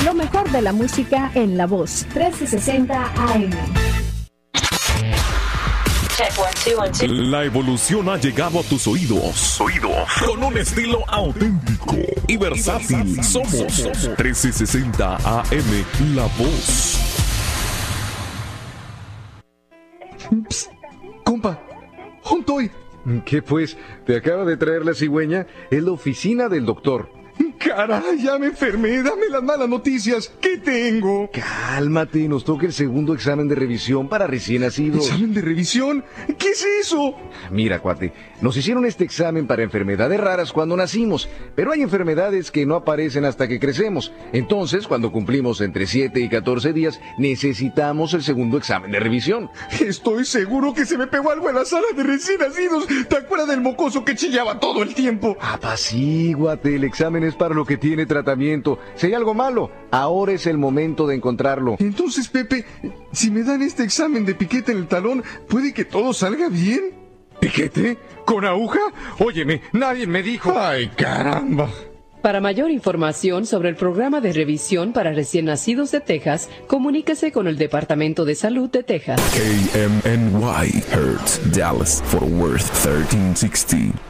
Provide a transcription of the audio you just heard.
Lo mejor de la música en La Voz. 1360 AM. La evolución ha llegado a tus oídos. Con un estilo auténtico y versátil. Somos 1360 AM, La Voz. Psst, compa, ¿Hontoy? ¿Qué pues? ¿Te acaba de traer la cigüeña? Es la oficina del doctor. Caray, ya me enfermé, dame las malas noticias. ¿Qué tengo? Cálmate, nos toca el segundo examen de revisión para recién nacidos. ¿Examen de revisión? ¿Qué es eso? Mira, cuate, nos hicieron este examen para enfermedades raras cuando nacimos, pero hay enfermedades que no aparecen hasta que crecemos. Entonces, cuando cumplimos entre 7 y 14 días, necesitamos el segundo examen de revisión. Estoy seguro que se me pegó algo en la sala de recién nacidos. ¿Te acuerdas del mocoso que chillaba todo el tiempo? Apacíguate, el examen es para lo que tiene tratamiento. Si hay algo malo, ahora es el momento de encontrarlo. Entonces, Pepe, si me dan este examen de piquete en el talón, ¿puede que todo salga bien? ¿Piquete? ¿Con aguja? Óyeme, nadie me dijo. ¡Ay, caramba! Para mayor información sobre el programa de revisión para recién nacidos de Texas, comuníquese con el Departamento de Salud de Texas. KMNY, Hertz, Dallas, Fort Worth, 1360.